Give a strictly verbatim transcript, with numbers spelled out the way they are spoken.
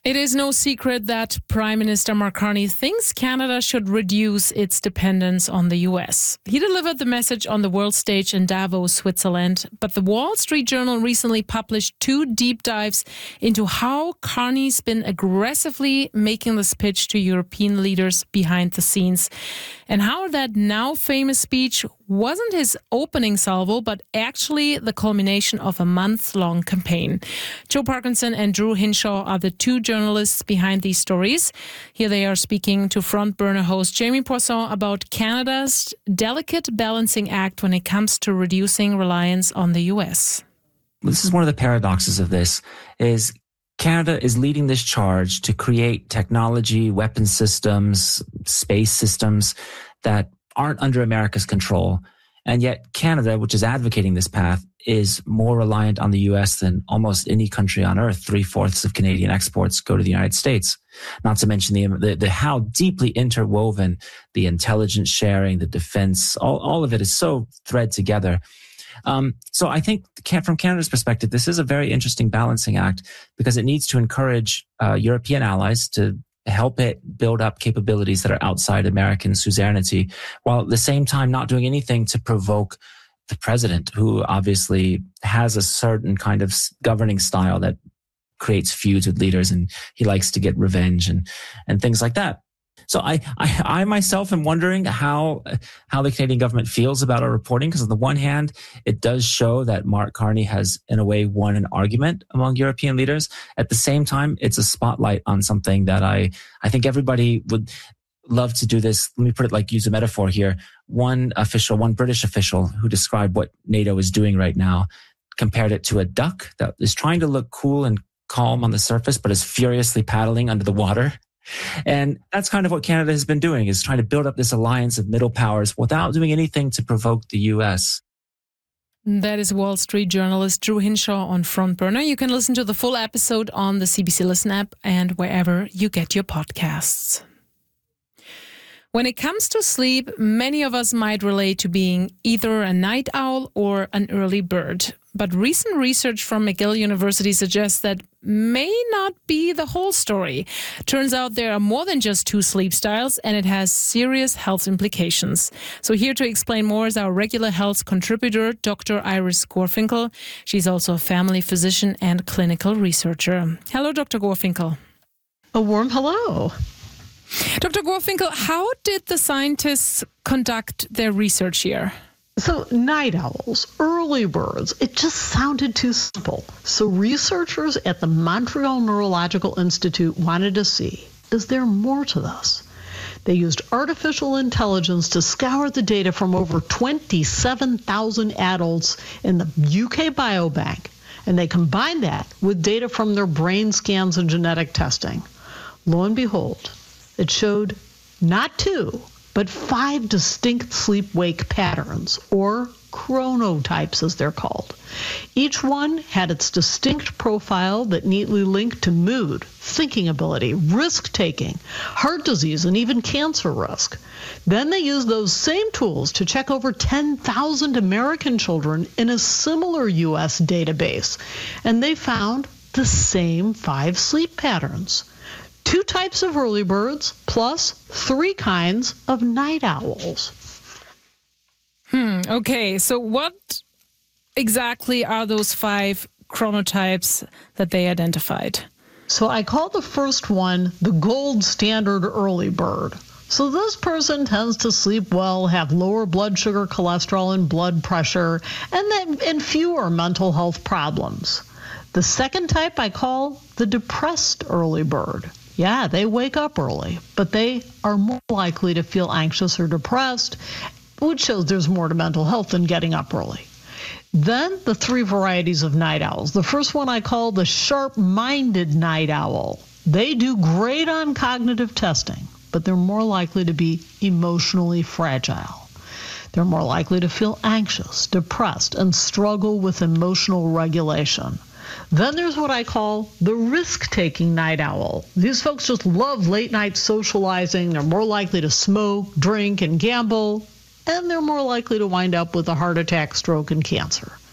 It is no secret that Prime Minister Mark Carney thinks Canada should reduce its dependence on the U S. He delivered the message on the world stage in Davos, Switzerland, but the Wall Street Journal recently published two deep dives into how Carney's been aggressively making this pitch to European leaders behind the scenes, and how that now famous speech wasn't his opening salvo, but actually the culmination of a month-long campaign. Joe Parkinson and Drew Hinshaw are the two journalists behind these stories. Here they are speaking to Front Burner host Jamie Poisson about Canada's delicate balancing act when it comes to reducing reliance on the U S. This is one of the paradoxes of this, is Canada is leading this charge to create technology, weapon systems, space systems that aren't under America's control. And yet Canada, which is advocating this path, is more reliant on the U S than almost any country on earth. Three-fourths of Canadian exports go to the United States. Not to mention the, the, the how deeply interwoven the intelligence sharing, the defense, all, all of it is so thread together. Um, so I think from Canada's perspective, this is a very interesting balancing act because it needs to encourage uh, European allies to help it build up capabilities that are outside American suzerainty, while at the same time not doing anything to provoke the president, who obviously has a certain kind of governing style that creates feuds with leaders, and he likes to get revenge and, and things like that. So I, I, I myself am wondering how, how the Canadian government feels about our reporting, because on the one hand, it does show that Mark Carney has, in a way, won an argument among European leaders. At the same time, it's a spotlight on something that I, I think everybody would love to do this. Let me put it like, use a metaphor here. One official, one British official who described what NATO is doing right now, compared it to a duck that is trying to look cool and calm on the surface, but is furiously paddling under the water. And that's kind of what Canada has been doing, is trying to build up this alliance of middle powers without doing anything to provoke the U S. That is Wall Street journalist Drew Hinshaw on Front Burner. You can listen to the full episode on the C B C Listen app and wherever you get your podcasts. When it comes to sleep, many of us might relate to being either a night owl or an early bird. But recent research from McGill University suggests that may not be the whole story. Turns out there are more than just two sleep styles, and it has serious health implications. So here to explain more is our regular health contributor, Doctor Iris Gorfinkel. She's also a family physician and clinical researcher. Hello, Doctor Gorfinkel. A warm hello. Doctor Gorfinkel, how did the scientists conduct their research here? So night owls, early birds, it just sounded too simple. So researchers at the Montreal Neurological Institute wanted to see, is there more to this? They used artificial intelligence to scour the data from over twenty-seven thousand adults in the U K Biobank, and they combined that with data from their brain scans and genetic testing. Lo and behold, it showed not two, but five distinct sleep-wake patterns, or chronotypes as they're called. Each one had its distinct profile that neatly linked to mood, thinking ability, risk-taking, heart disease, and even cancer risk. Then they used those same tools to check over ten thousand American children in a similar U S database, and they found the same five sleep patterns. Two types of early birds, plus three kinds of night owls. Hmm, okay, so what exactly are those five chronotypes that they identified? So I call the first one the gold standard early bird. So this person tends to sleep well, have lower blood sugar, cholesterol, and blood pressure, and, then, and fewer mental health problems. The second type I call the depressed early bird. Yeah, they wake up early, but they are more likely to feel anxious or depressed, which shows there's more to mental health than getting up early. Then the three varieties of night owls. The first one I call the sharp-minded night owl. They do great on cognitive testing, but they're more likely to be emotionally fragile. They're more likely to feel anxious, depressed, and struggle with emotional regulation. Then there's what I call the risk-taking night owl. These folks just love late-night socializing. They're more likely to smoke, drink, and gamble, and they're more likely to wind up with a heart attack, stroke, and cancer.